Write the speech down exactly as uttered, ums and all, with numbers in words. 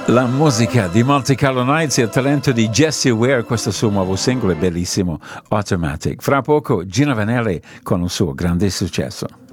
La musica di Monte Carlo Nights e il talento di Jessie Ware, questo suo nuovo singolo è bellissimo, Automatic. Fra poco Gino Vanelli con un suo grande successo.